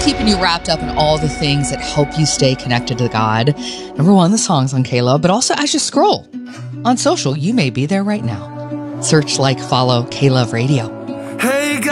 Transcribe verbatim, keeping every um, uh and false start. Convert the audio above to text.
keeping you wrapped up in all the things that help you stay connected to God. Number one, the songs on Kayla, but also as you scroll on social, you may be there right now. Search, like, follow K-Love Radio. Hey,